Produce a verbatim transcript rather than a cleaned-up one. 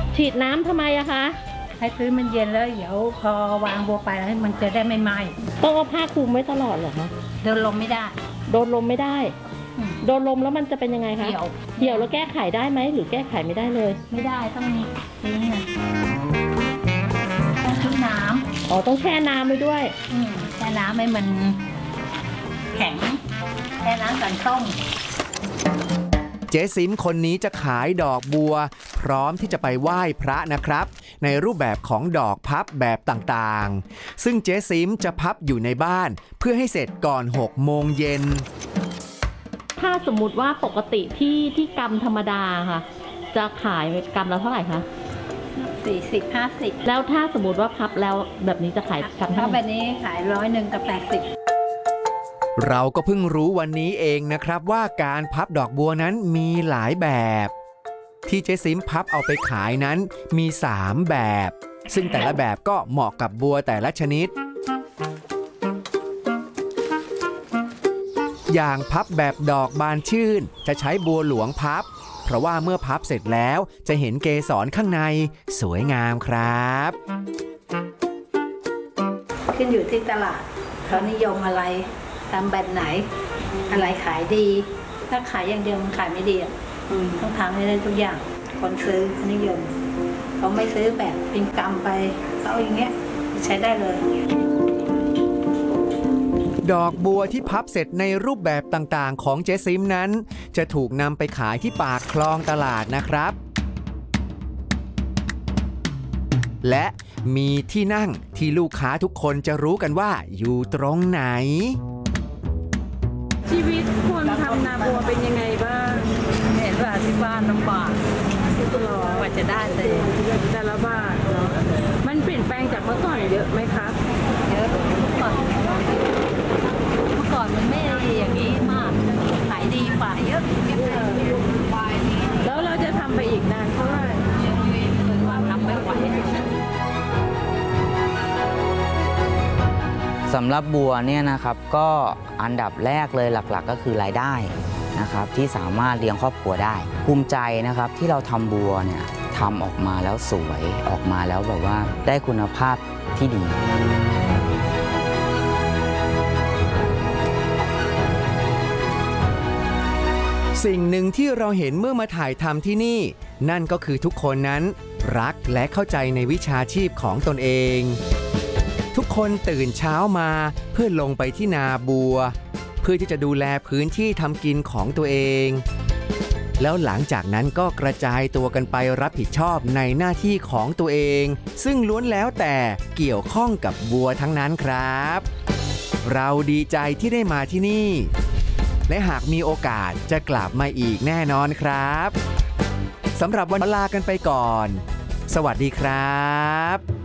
ฉีดน้ำทำไมอะคะให้พื้นมันเย็นแล้วเดี๋ยวพอวางบัวไปแล้วมันจะได้ไม่ไหม้ต้องเอาผ้าคลุมไว้ตลอดเหรอคะโดนลมไม่ได้โดนลมไม่ได้โดนลมแล้วมันจะเป็นยังไงคะเหี่ยวเหี่ยวแล้วแก้ไขได้ไหมหรือแก้ไขไม่ได้เลยไม่ได้ต้องมีนี่ไงต้องชุ่มน้ำอ๋อต้องแช่น้ำไว้ด้วยแช่น้ำให้มันแข็งแช่น้ำกันต้มเจ๊ซิมคนนี้จะขายดอกบัวพร้อมที่จะไปไหว้พระนะครับในรูปแบบของดอกพับแบบต่างๆซึ่งเจ๊ซิมจะพับอยู่ในบ้านเพื่อให้เสร็จก่อนหกโมงเย็นถ้าสมมุติว่าปกติที่ที่กำธรรมดาค่ะจะขายกำละเท่าไหร่คะสี่สิบห้าสิบแล้วถ้าสมมุติว่าพับแล้วแบบนี้จะขายกำเท่าไหร่แบบนี้ขายร้อยหนึ่งกับแปดสิบเราก็เพิ่งรู้วันนี้เองนะครับว่าการพับดอกบัวนั้นมีหลายแบบที่เจ๊ซิมพับเอาไปขายนั้นมีสามแบบซึ่งแต่ละแบบก็เหมาะกับบัวแต่ละชนิดอย่างพับแบบดอกบานชื่นจะใช้บัวหลวงพับเพราะว่าเมื่อพับเสร็จแล้วจะเห็นเกสรข้างในสวยงามครับขึ้นอยู่ที่ตลาดเขานิยมอะไรทำแบบไหนอะไรขายดีถ้าขายอย่างเดียวมันขายไม่ดีอ่ะต้องทำให้ได้ทุกอย่างคนซื้อนิยมเขาไม่ซื้อแบบเป็นกำไปเขาอย่างเงี้ยใช้ได้เลยดอกบัวที่พับเสร็จในรูปแบบต่างๆของเจ๊ซิมนั้นจะถูกนำไปขายที่ปากคลองตลาดนะครับและมีที่นั่งที่ลูกค้าทุกคนจะรู้กันว่าอยู่ตรงไหนชีวิตคนทำนาบัวเป็นยังไงบ้างเห็นว่าที่บ้านลำบากกว่าจะได้แต่แต่ละบ้านมันเปลี่ยนแปลงจากเมื่อก่อนเยอะไหมคะเยอะก่อนเมื่อก่อนมันไม่อย่างนี้มากขายดีกว่าเยอะแล้วเราจะทำไปอีกนานเท่าไหร่ว่าทำไม่ไหวสำหรับบัวเนี่ยนะครับก็อันดับแรกเลยหลักๆก็คือรายได้นะครับที่สามารถเลี้ยงครอบครัวได้ภูมิใจนะครับที่เราทำบัวเนี่ยทำออกมาแล้วสวยออกมาแล้วแบบว่าได้คุณภาพที่ดีสิ่งหนึ่งที่เราเห็นเมื่อมาถ่ายทำที่นี่นั่นก็คือทุกคนนั้นรักและเข้าใจในวิชาชีพของตนเองทุกคนตื่นเช้ามาเพื่อลงไปที่นาบัวเพื่อที่จะดูแลพื้นที่ทำกินของตัวเองแล้วหลังจากนั้นก็กระจายตัวกันไปรับผิดชอบในหน้าที่ของตัวเองซึ่งล้วนแล้วแต่เกี่ยวข้องกับบัวทั้งนั้นครับเราดีใจที่ได้มาที่นี่และหากมีโอกาสจะกลับมาอีกแน่นอนครับสำหรับวันลากันไปก่อนสวัสดีครับ